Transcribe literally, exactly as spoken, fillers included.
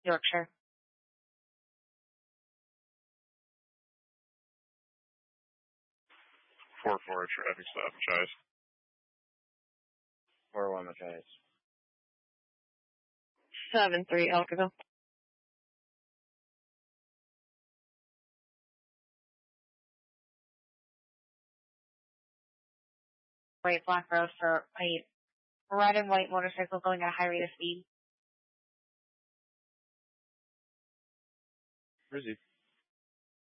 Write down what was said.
Yorkshire. four four, traffic stop, Chase. four one, Chase. seven three, Elkerville. Right, Black Road for a red and white motorcycle going at a high rate of speed. Where's he?